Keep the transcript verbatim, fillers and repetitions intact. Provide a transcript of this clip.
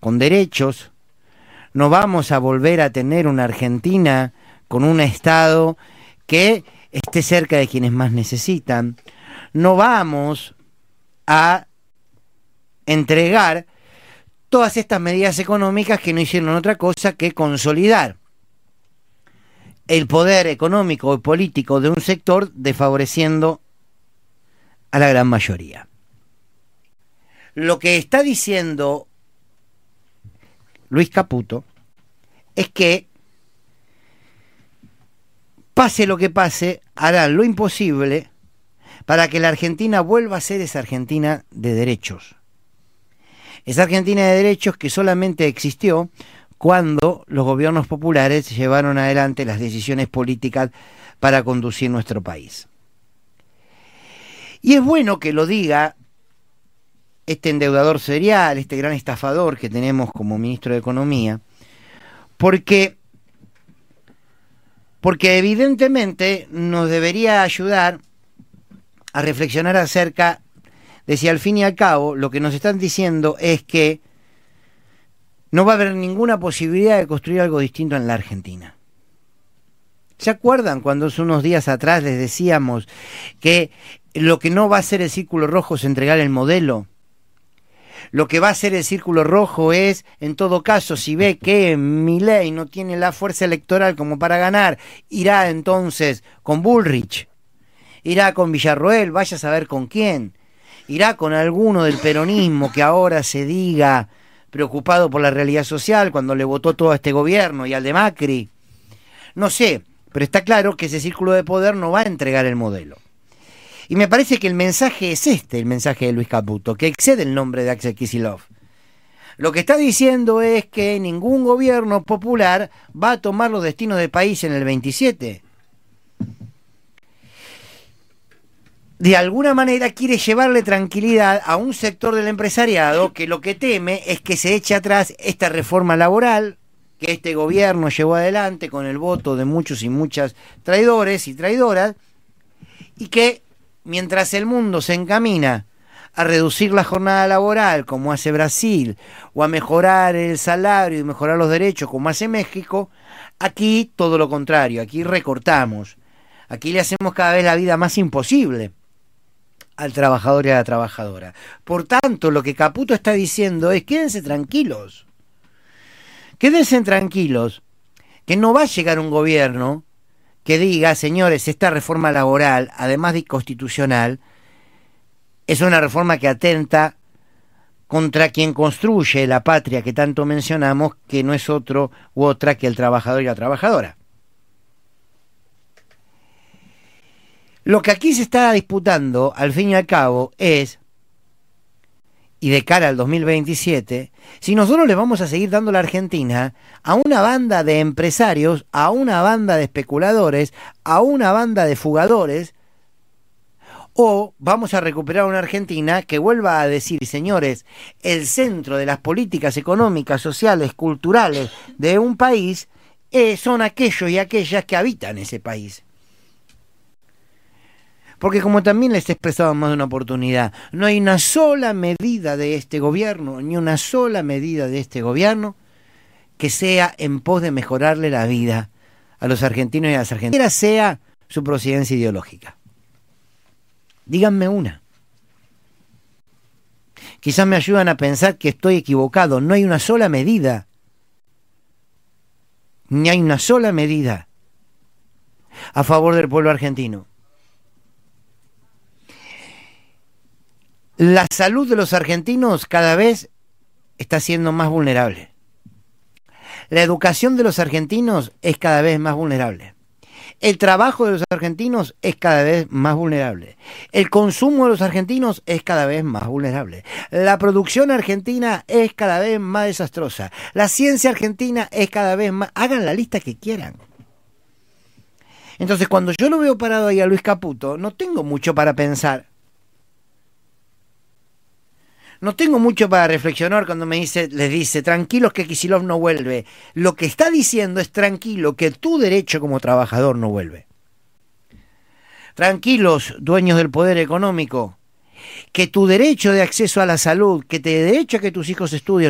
con derechos, no vamos a volver a tener una Argentina con un Estado que esté cerca de quienes más necesitan, no vamos a entregar todas estas medidas económicas que no hicieron otra cosa que consolidar el poder económico y político de un sector, desfavoreciendo a la gran mayoría. Lo que está diciendo Luis Caputo es que, pase lo que pase, harán lo imposible para que la Argentina vuelva a ser esa Argentina de derechos. Esa Argentina de derechos que solamente existió cuando los gobiernos populares llevaron adelante las decisiones políticas para conducir nuestro país. Y es bueno que lo diga este endeudador serial, este gran estafador que tenemos como ministro de Economía, porque, porque evidentemente nos debería ayudar a reflexionar acerca de si al fin y al cabo lo que nos están diciendo es que no va a haber ninguna posibilidad de construir algo distinto en la Argentina. ¿Se acuerdan cuando hace unos días atrás les decíamos que lo que no va a hacer el Círculo Rojo es entregar el modelo? Lo que va a hacer el Círculo Rojo es, en todo caso, si ve que Milei no tiene la fuerza electoral como para ganar, irá entonces con Bullrich, irá con Villarroel, vaya a saber con quién, irá con alguno del peronismo que ahora se diga preocupado por la realidad social cuando le votó todo a este gobierno y al de Macri. No sé, pero está claro que ese círculo de poder no va a entregar el modelo. Y me parece que el mensaje es este, el mensaje de Luis Caputo, que excede el nombre de Axel Kicillof. Lo que está diciendo es que ningún gobierno popular va a tomar los destinos del país en el veintisiete. De alguna manera quiere llevarle tranquilidad a un sector del empresariado que lo que teme es que se eche atrás esta reforma laboral que este gobierno llevó adelante con el voto de muchos y muchas traidores y traidoras, y que mientras el mundo se encamina a reducir la jornada laboral como hace Brasil, o a mejorar el salario y mejorar los derechos como hace México, aquí todo lo contrario, aquí recortamos, aquí le hacemos cada vez la vida más imposible al trabajador y a la trabajadora. Por tanto, lo que Caputo está diciendo es: quédense tranquilos, quédense tranquilos, que no va a llegar un gobierno que diga: señores, esta reforma laboral, además de inconstitucional, es una reforma que atenta contra quien construye la patria que tanto mencionamos, que no es otro u otra que el trabajador y la trabajadora. Lo que aquí se está disputando, al fin y al cabo, es, y de cara al dos mil veintisiete, si nosotros le vamos a seguir dando la Argentina a una banda de empresarios, a una banda de especuladores, a una banda de fugadores, o vamos a recuperar una Argentina que vuelva a decir: señores, el centro de las políticas económicas, sociales, culturales de un país eh, son aquellos y aquellas que habitan ese país. Porque, como también les he expresado en más de una oportunidad, no hay una sola medida de este gobierno, ni una sola medida de este gobierno que sea en pos de mejorarle la vida a los argentinos y a las argentinas, sea su procedencia ideológica. Díganme una. Quizás me ayudan a pensar que estoy equivocado. No hay una sola medida, ni hay una sola medida a favor del pueblo argentino. La salud de los argentinos cada vez está siendo más vulnerable. La educación de los argentinos es cada vez más vulnerable. El trabajo de los argentinos es cada vez más vulnerable. El consumo de los argentinos es cada vez más vulnerable. La producción argentina es cada vez más desastrosa. La ciencia argentina es cada vez más... Hagan la lista que quieran. Entonces, cuando yo lo veo parado ahí a Luis Caputo, no tengo mucho para pensar. No tengo mucho para reflexionar cuando me dice, les dice: tranquilos que Kicillof no vuelve. Lo que está diciendo es: tranquilo que tu derecho como trabajador no vuelve. Tranquilos, dueños del poder económico, que tu derecho de acceso a la salud, que tu derecho a que tus hijos estudien,